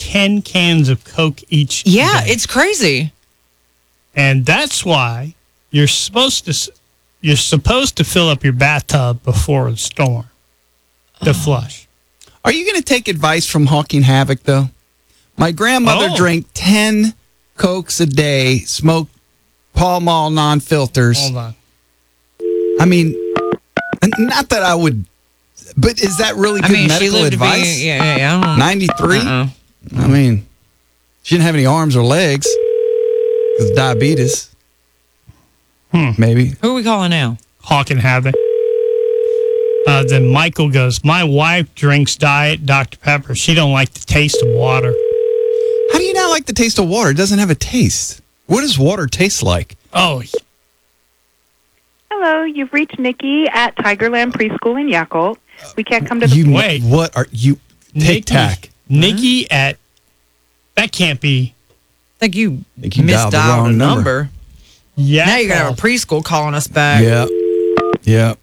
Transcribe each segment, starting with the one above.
10 cans of Coke each Yeah, day. it's crazy. And that's why you're supposed to fill up your bathtub before a storm to flush. Are you going to take advice from Hawking Havoc, though? My grandmother drank 10 Cokes a day, smoked Pall Mall non-filters. Hold on. I mean, not that I would, but is that really good medical she lived advice? to be, yeah, I don't know. 93? Uh-uh. I mean, she didn't have any arms or legs. Because diabetes. Maybe. Who are we calling now? Hawking Havoc. Then Michael goes, my wife drinks Diet Dr. Pepper. She don't like the taste of water. How do you not like the taste of water? It doesn't have a taste. What does water taste like? Oh, Hello, you've reached Nikki at Tigerland Preschool in Yakult. We can't come to the... Wait. What are you... Tic-tac. Nikki at... That can't be... I think you dialed the misdialed wrong a number. number. Yeah. Now you're going to have a preschool calling us back. Yeah.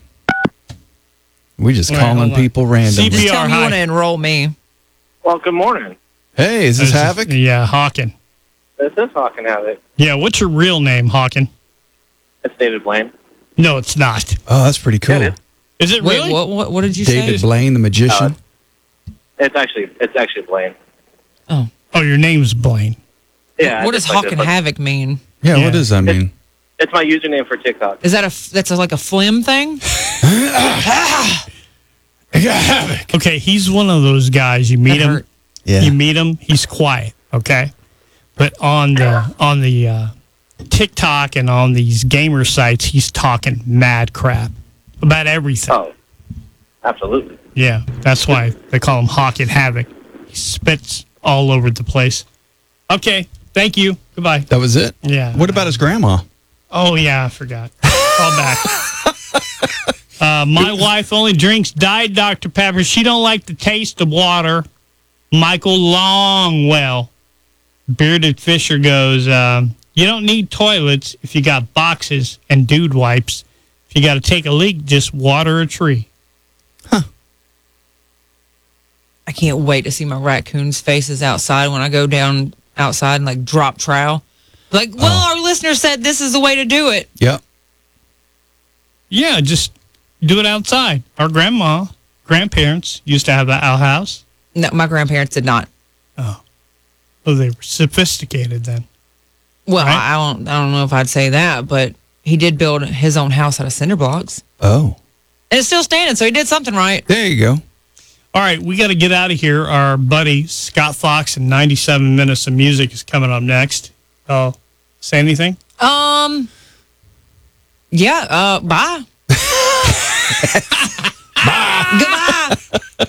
We just Wait, calling hold on. people randomly. Just tell me you Hi. want to enroll me. Well, good morning. Hey, is this Havoc? Yeah, Hawking. This is Hawking Havoc. Yeah, what's your real name, Hawking? It's David Blaine. No, it's not. Oh, that's pretty cool. Yeah, it Is it Wait, really? what did you David say? Blaine, the magician. It's actually Blaine. Oh, your name's Blaine. Yeah. What does just like Hawking this, like- Havoc mean? Yeah, Yeah. what does that mean? It's my username for TikTok. Is that that's like a flim thing? Okay, he's one of those guys. You meet That him. hurt. Yeah. You meet him. He's quiet. Okay, but on the TikTok and on these gamer sites, he's talking mad crap about everything. Oh, absolutely. Yeah, that's why they call him Hawking Havoc. He spits all over the place. Okay, thank you. Goodbye. That was it? Yeah. What about his grandma? Oh, yeah, I forgot. Call back. My wife only drinks Diet Dr. Pepper. She don't like the taste of water. Michael Longwell. Bearded Fisher goes, you don't need toilets if you got boxes and dude wipes. If you got to take a leak, just water a tree. I can't wait to see my raccoons' faces outside when I go down outside and like drop trowel. Like, our listener said this is the way to do it. Yep. Yeah, just do it outside. Our grandparents used to have that outhouse. No, my grandparents did not. Oh, they were sophisticated then. Well, Right. I don't know if I'd say that, but he did build his own house out of cinder blocks. Oh. And it's still standing, so he did something right. There you go. All right, we got to get out of here. Our buddy Scott Fox and 97 Minutes of Music is coming up next. Oh, say anything? Yeah, bye.